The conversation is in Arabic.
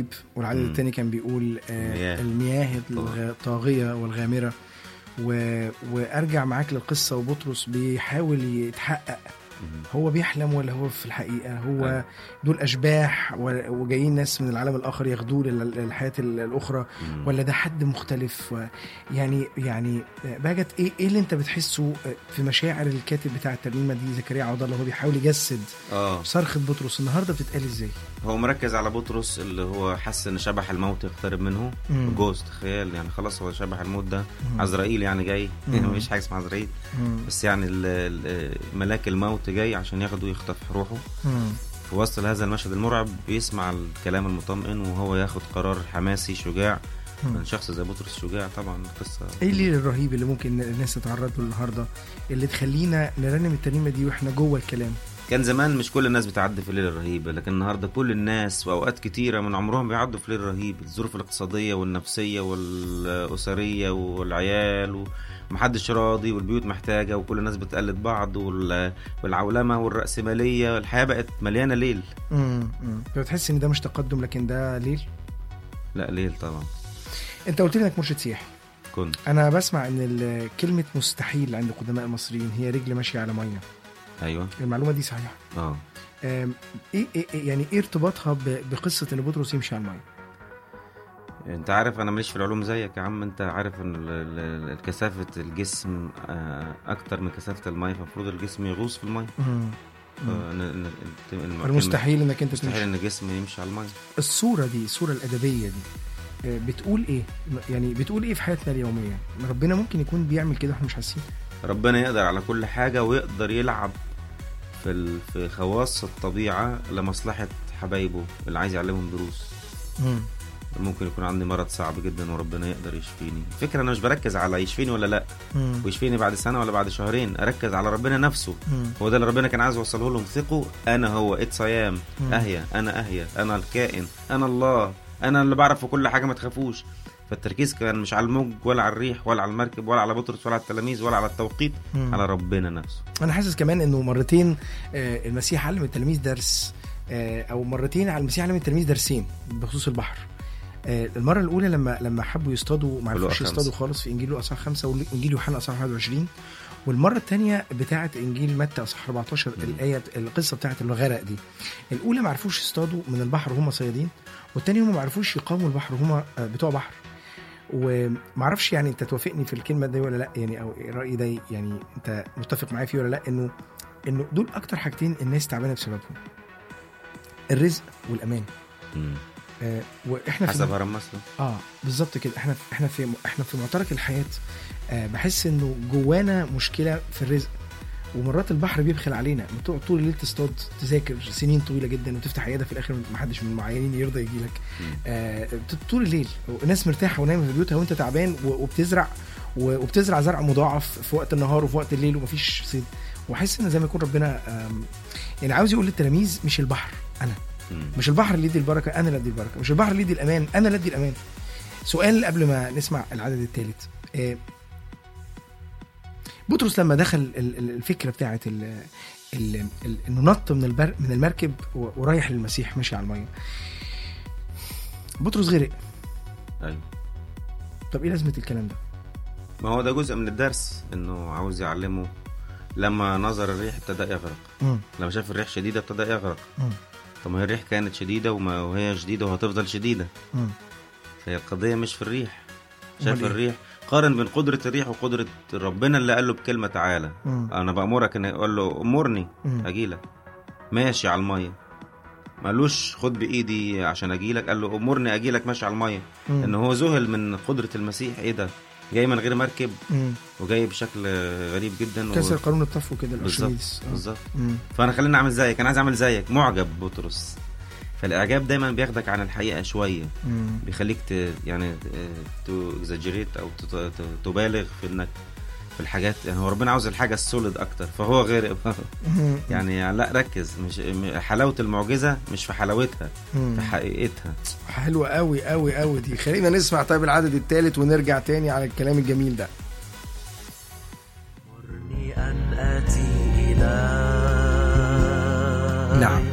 والعدد الثاني كان بيقول المياه الطاغية والغامرة. وارجع معاك للقصة، وبطرس بيحاول يتحقق هو بيحلم ولا هو في الحقيقة هو دول أشباح وجايين ناس من العالم الآخر ياخدوه للحياة الأخرى، ولا ده حد مختلف. يعني باجت إيه اللي أنت بتحسه في مشاعر الكاتب بتاع الترنيمة دي زكريا عوض الله، هو بيحاول يجسد صرخة بطرس النهاردة بتتقال إزاي؟ هو مركز على بطرس اللي هو حس إن شبح الموت يقترب منه، جوست خيال يعني، خلاص هو شبح الموت ده عزرائيل يعني جاي، مفيش حاجة اسمها عزرائيل، بس يعني ملاك الموت جاي عشان ياخده ويخطف روحه. في وسط هذا المشهد المرعب بيسمع الكلام المطمئن، وهو ياخد قرار حماسي شجاع من شخص زي بطرس. شجاع طبعا. القصة ايه اللي الرهيب اللي ممكن الناس تتعرض له النهارده اللي تخلينا نرنم الترنيمه دي واحنا جوه الكلام؟ كان زمان مش كل الناس بتعدي في الليل الرهيب، لكن النهارده كل الناس واوقات كتيره من عمرهم بيعدوا في الليل الرهيب. الظروف الاقتصاديه والنفسيه والاسريه والعيال ومحدش راضي، والبيوت محتاجه، وكل الناس بتقلد بعض، والعولمه والرأسماليه، الحياه بقت مليانه ليل. بتحس ان ده مش تقدم لكن ده ليل؟ لا ليل طبعا. انت قلت لي انك مرشد سياحي. كنت انا بسمع ان كلمه مستحيل عند قدماء المصريين هي رجل ماشيه على ميه. ايوه المعلومه دي صحيحه؟ ايه يعني ايه ارتباطها بقصه ان بطرس يمشي على الميه؟ انت عارف انا ماليش في العلوم زيك يا عم. انت عارف ان كثافه الجسم اكتر من كثافه الميه، فالمفروض الجسم يغوص في الميه. المستحيل انك انت مستحيل ان الجسم يمشي على الميه. الصوره الادبيه دي بتقول ايه؟ يعني بتقول ايه في حياتنا اليوميه؟ ربنا ممكن يكون بيعمل كده واحنا مش حاسين. ربنا يقدر على كل حاجه، ويقدر يلعب في خواص الطبيعه لمصلحه حبايبه اللي عايز يعلمهم دروس. ممكن يكون عندي مرض صعب جدا وربنا يقدر يشفيني. فكرة انا مش بركز على يشفيني ولا لا، ويشفيني بعد سنة ولا بعد شهرين، اركز على ربنا نفسه. هو ده اللي ربنا كان عايز يوصله لهم. ثقوا انا هو اتسيام اهيا، انا الكائن، انا الله، انا اللي بعرف في كل حاجة، ما تخافوش. فالتركيز كان مش على الموج ولا على الريح ولا على المركب ولا على بطرس ولا على التلاميذ ولا على التوقيت، على ربنا نفسه. انا حاسس كمان انه مرتين المسيح علم التلاميذ درس، او مرتين على المسيح علم التلاميذ درسين بخصوص البحر. المرة الأولى لما حبوا يصطادوا ما عرفوش يصطادوا خالص في إنجيل أصحاح 5 وإنجيل يوحنا أصحاح 21. والمرة الثانية بتاعة إنجيل متى أصحاح 14 الآية القصة بتاعة الغرق دي. الأولى ما عرفوش يصطادوا من البحر وهم صيادين، والثانية هم ما عرفوش يقاوموا البحر وهم بتوع بحر. وما عرفش يعني أنت توافقني في الكلمة دي ولا لا، يعني أو الرأي ده يعني أنت متفق معايا فيه ولا لا، إنه دول أكتر حاجتين الناس تعبانة بسببهم، الرزق والأمان. واحنا حسب هرم مسلم. بالظبط كده. احنا في معترك الحياه. بحس انه جوانا مشكله في الرزق، ومرات البحر بيبخل علينا. بتقعد طول الليل تصطاد، تذاكر سنين طويله جدا، وتفتح عياده في الاخر ما حدش من المعينين يرضى يجي لك. طول الليل الناس مرتاحه ونايمه في بيوتها، وانت تعبان وبتزرع زرع مضاعف في وقت النهار وفي وقت الليل ومفيش صيد. واحس ان زي ما يكون ربنا يعني عاوز يقول للتلاميذ مش البحر انا، مش البحر اللي يدي البركة أنا اللي أدي البركة، مش البحر اللي يدي الأمان أنا اللي أدي الأمان. سؤال قبل ما نسمع العدد الثالث. بطرس لما دخل الفكرة بتاعة إنه نط من المركب ورايح للمسيح ماشي على المية، بطرس غرق. أيوة. طب إيه لازمة الكلام ده؟ ما هو ده جزء من الدرس، إنه عاوز يعلمه. لما نظر الريح ابتدأ يغرق. لما شاف الريح شديدة ابتدأ يغرق. طب ما هي الريح كانت شديدة وهي شديدة وهتفضل شديدة. فهي القضية مش في الريح. شاف الريح، قارن بين قدرة الريح وقدرة ربنا اللي قال له بكلمة تعالى أنا بأمرك. إنه يقول له أمرني أجيلك ماشي على المية، ما قالوش خد بإيدي عشان أجيلك، قال له أمرني أجيلك ماشي على المية. إنه هو ذهل من قدرة المسيح. إيه ده، جاي من غير مركب وجاي بشكل غريب جدا، كسر قانون الطفو كده الأرشميدس. بالظبط. فأنا خليني أعمل زيك، أنا عايز أعمل زيك، معجب بطرس. فالإعجاب دايما بياخدك عن الحقيقة شوية، بيخليك يعني تزجريت أو تبالغ في إنك في الحاجات. يعني هو ربنا عاوز الحاجة السوليد أكتر، فهو غير يعني لا ركز، مش حلاوة المعجزة مش في حلاوتها، في حقيقتها. حلوة قوي قوي قوي دي. خلينا نسمع طيب العدد الثالث ونرجع تاني على الكلام الجميل ده. مرني أن أتي إلى نعم